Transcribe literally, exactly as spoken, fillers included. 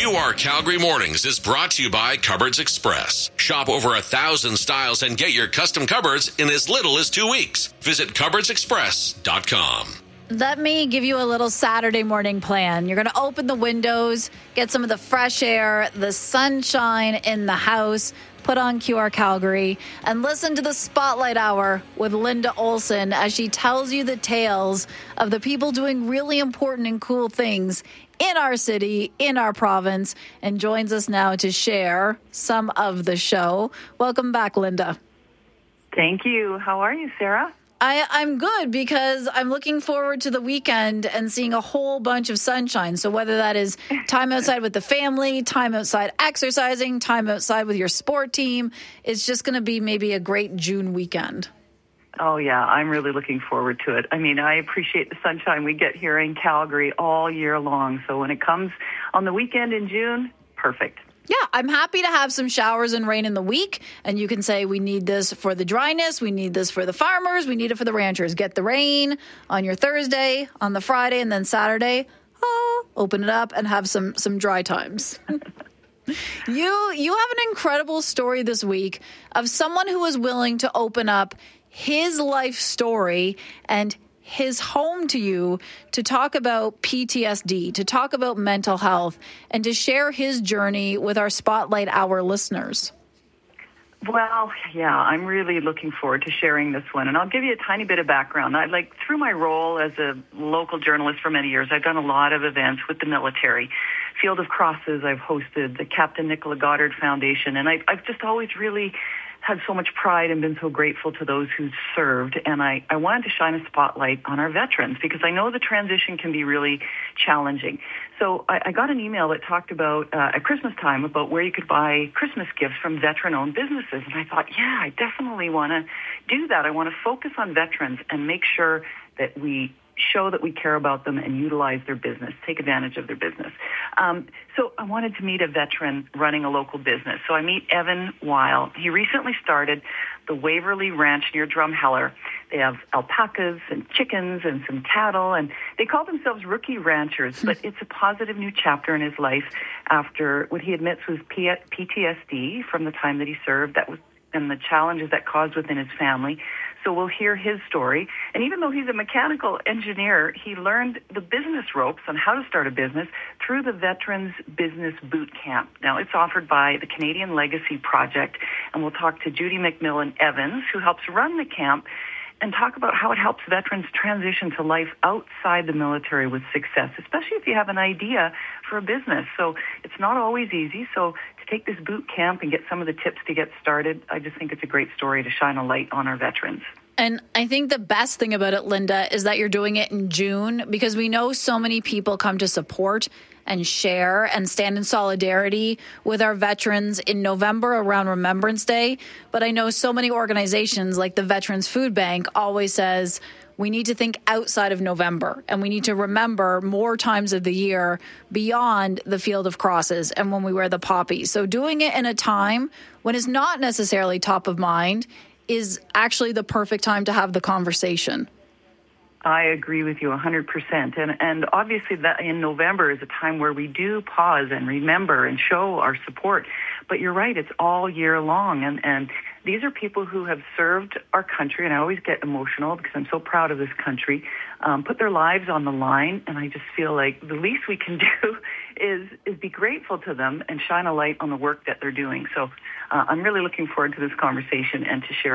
Q R Calgary Mornings is brought to you by Cupboards Express. Shop over a thousand styles and get your custom cupboards in as little as two weeks. Visit cupboards express dot com. Let me give you a little Saturday morning plan. You're going to open the windows, get some of the fresh air, the sunshine in the house, put on Q R Calgary, and listen to the Spotlight Hour with Linda Olson as she tells you the tales of the people doing really important and cool things in our city, in our province, and joins us now to share some of the show. Welcome back, Linda. Thank you. How are you, Sarah? I, I'm good because I'm looking forward to the weekend and seeing a whole bunch of sunshine. So whether that is time outside with the family, time outside exercising, time outside with your sport team, it's just going to be maybe a great June weekend. Oh, yeah, I'm really looking forward to it. I mean, I appreciate the sunshine we get here in Calgary all year long. So when it comes on the weekend in June, perfect. Yeah, I'm happy to have some showers and rain in the week. And you can say we need this for the dryness. We need this for the farmers. We need it for the ranchers. Get the rain on your Thursday, on the Friday, and then Saturday, oh, open it up and have some some dry times. you you have an incredible story this week of someone who was willing to open up his life story and his home to you to talk about P T S D, to talk about mental health, and to share his journey with our Spotlight Hour listeners. Well, yeah, I'm really looking forward to sharing this one. And I'll give you a tiny bit of background. I like through my role as a local journalist for many years, I've done a lot of events with the military. Field of Crosses, I've hosted the Captain Nicola Goddard Foundation, and I, I've just always really had so much pride and been so grateful to those who served. And I, I wanted to shine a spotlight on our veterans because I know the transition can be really challenging. So I, I got an email that talked about, uh, at Christmas time, about where you could buy Christmas gifts from veteran-owned businesses. And I thought, yeah, I definitely want to do that. I want to focus on veterans and make sure that we show that we care about them and utilize their business, take advantage of their business. Um, so I wanted to meet a veteran running a local business. So I meet Evan Weil. He recently started the Waverly Ranch near Drumheller. They have alpacas and chickens and some cattle, and they call themselves rookie ranchers, but it's a positive new chapter in his life after what he admits was P T S D from the time that he served, that was, and the challenges that caused within his family. So we'll hear his story. And even though he's a mechanical engineer, he learned the business ropes on how to start a business through the Veterans Business Boot Camp. Now, it's offered by the Canadian Legacy Project, and we'll talk to Judy McMillan Evans, who helps run the camp, and talk about how it helps veterans transition to life outside the military with success, especially if you have an idea for a business. So it's not always easy. So to take this boot camp and get some of the tips to get started, I just think it's a great story to shine a light on our veterans. And I think the best thing about it, Linda, is that you're doing it in June because we know so many people come to support and share and stand in solidarity with our veterans in November around Remembrance Day. But I know so many organizations like the Veterans Food Bank always says we need to think outside of November and we need to remember more times of the year beyond the Field of Crosses and when we wear the poppy. So doing it in a time when it's not necessarily top of mind is actually the perfect time to have the conversation. I agree with you one hundred percent. And and obviously that in November is a time where we do pause and remember and show our support. But you're right, it's all year long. And, and these are people who have served our country, and I always get emotional because I'm so proud of this country, um, put their lives on the line. And I just feel like the least we can do is, is be grateful to them and shine a light on the work that they're doing. So uh, I'm really looking forward to this conversation and to share